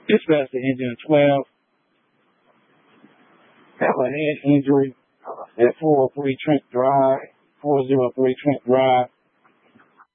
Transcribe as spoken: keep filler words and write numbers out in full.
Dispatch to Engine twelve. Have a head injury at four oh three Trent Drive, four oh three Trent Drive.